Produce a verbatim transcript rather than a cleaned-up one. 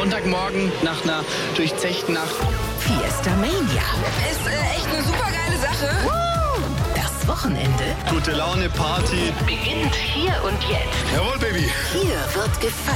Sonntagmorgen nach einer durchzechten Nacht. Fiesta Mania. Ist äh, echt eine super geile Sache. Das Wochenende Gute Laune, Party. beginnt hier und jetzt. Jawohl, Baby. Hier wird gefeiert.